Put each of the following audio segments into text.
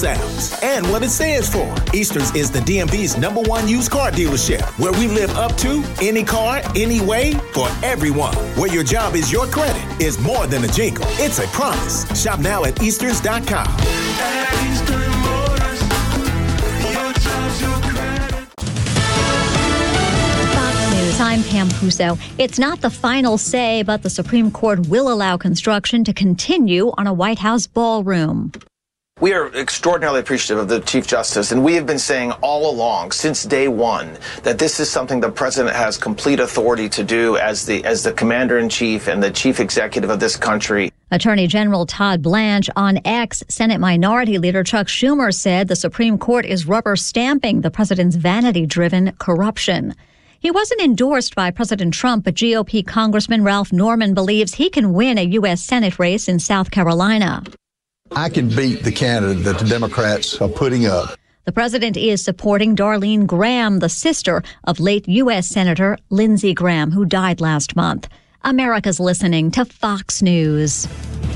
sounds and what it stands for. Easterns is the DMV's #1 used car dealership, where we live up to any car, any way, for everyone. Where your job is your credit is more than a jingle. It's a promise. Shop now at Easterns.com. At Eastern Motors, your job's your credit. Fox News, I'm Pam Puso. It's not the final say, but the Supreme Court will allow construction to continue on a White House ballroom. We are extraordinarily appreciative of the Chief Justice, and we have been saying all along, since day one, that this is something the President has complete authority to do as the Commander-in-Chief and the Chief Executive of this country. Attorney General Todd Blanche on X. Senate Minority Leader Chuck Schumer said the Supreme Court is rubber stamping the president's vanity-driven corruption. He wasn't endorsed by President Trump, but GOP Congressman Ralph Norman believes he can win a U.S. Senate race in South Carolina. I can beat the candidate that the Democrats are putting up. The president is supporting Darlene Graham, the sister of late U.S. Senator Lindsey Graham, who died last month. America's listening to Fox News.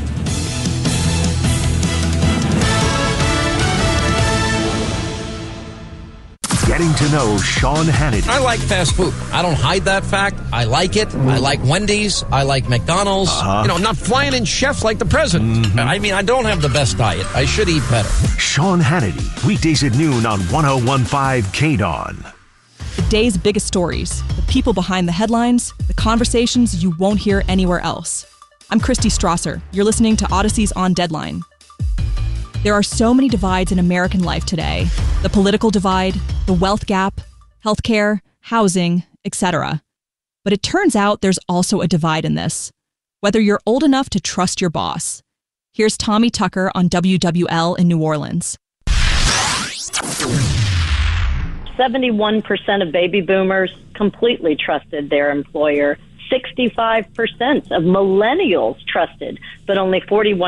Getting to know Sean Hannity. I like fast food. I don't hide that fact. I like it. I like Wendy's. I like McDonald's. I'm not flying in chefs like the president. I mean, I don't have the best diet. I should eat better. Sean Hannity, weekdays at noon on 101.5 KDON. The day's biggest stories, the people behind the headlines, the conversations you won't hear anywhere else. I'm Christy Strasser. You're listening to Odyssey's On Deadline. There are so many divides in American life today. The political divide, the wealth gap, healthcare, housing, etc. But it turns out there's also a divide in this. Whether you're old enough to trust your boss. Here's Tommy Tucker on WWL in New Orleans. 71% of baby boomers completely trusted their employer. 65% of millennials trusted, but only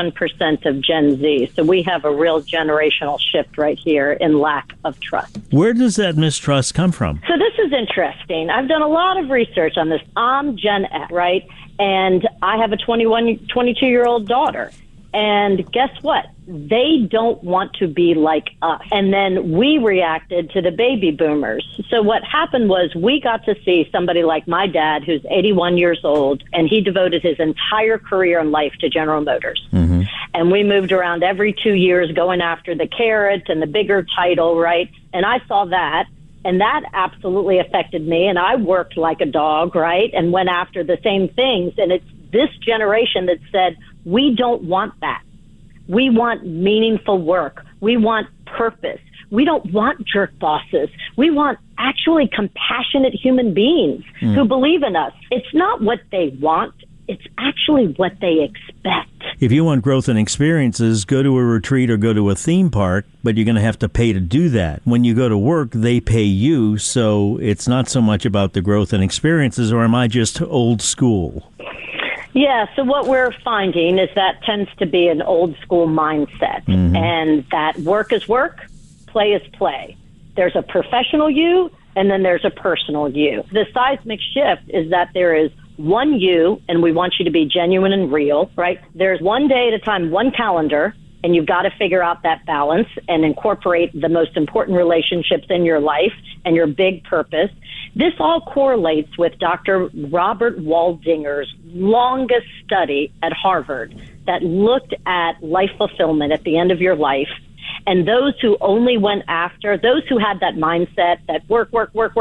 41% of Gen Z. So we have a real generational shift right here in lack of trust. Where does that mistrust come from? So this is interesting. I've done a lot of research on this. I'm Gen X, right? And I have a 22-year-old daughter. And guess what? They don't want to be like us. And then we reacted to the baby boomers. So what happened was we got to see somebody like my dad, who's 81 years old, and he devoted his entire career and life to General Motors. Mm-hmm. And we moved around every 2 years going after the carrot and the bigger title, right? And I saw that. And that absolutely affected me. And I worked like a dog, right? And went after the same things. And it's this generation that said, we don't want that. We want meaningful work. We want purpose. We don't want jerk bosses. We want actually compassionate human beings who believe in us. It's not what they want. It's actually what they expect. If you want growth and experiences, go to a retreat or go to a theme park, but you're going to have to pay to do that. When you go to work, they pay you, so it's not so much about the growth and experiences, or am I just old school? Yeah, so what we're finding is that tends to be an old school mindset, and that work is work, play is play. There's a professional you, and then there's a personal you. The seismic shift is that there is one you, and we want you to be genuine and real, right? There's one day at a time, one calendar, and you've got to figure out that balance and incorporate the most important relationships in your life and your big purpose. This all correlates with Dr. Robert Waldinger's longest study at Harvard that looked at life fulfillment at the end of your life. And those who only went after, those who had that mindset that work,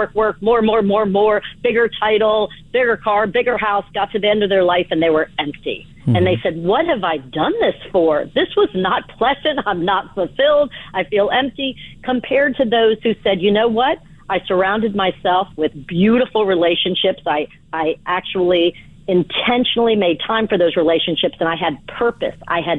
more, bigger title, bigger car, bigger house, got to the end of their life and they were empty. And they said, what have I done this for? This was not pleasant. I'm not fulfilled. I feel empty, compared to those who said, you know what? I surrounded myself with beautiful relationships. I actually intentionally made time for those relationships, and I had purpose. I had